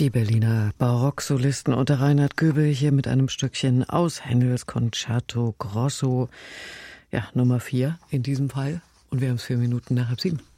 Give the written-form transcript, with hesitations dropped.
Die Berliner Barocksolisten unter Reinhard Göbel hier mit einem Stückchen aus Händels Concerto Grosso. Ja, Nummer 4 in diesem Fall. Und wir haben es 4 Minuten nach 7:30.